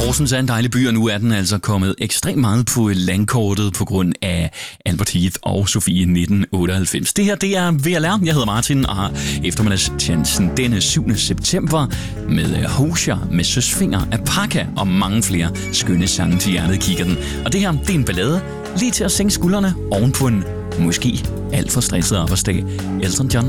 Horsens er en dejlig by, og nu er den altså kommet ekstremt meget på landkortet på grund af Albert Heath og Sofie 1998. Det her, det er VLR. Jeg hedder Martin og har eftermiddagstjenesten denne 7. september med Hosher, med Søsfinger, Apaka og mange flere skønne sange til hjertet kigger den. Og det her, det er en ballade lige til at sænke skuldrene oven på en måske alt for stresset arbejdsdag. Elton John.